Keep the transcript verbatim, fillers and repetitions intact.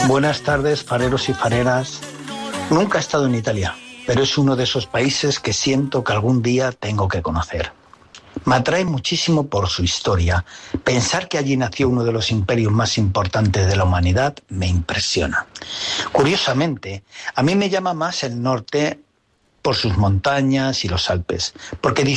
Buenas tardes, fareros y fareras. Nunca he estado en Italia, pero es uno de esos países que siento que algún día tengo que conocer. Me atrae muchísimo por su historia. Pensar que allí nació uno de los imperios más importantes de la humanidad me impresiona. Curiosamente, a mí me llama más el norte por sus montañas y los Alpes, porque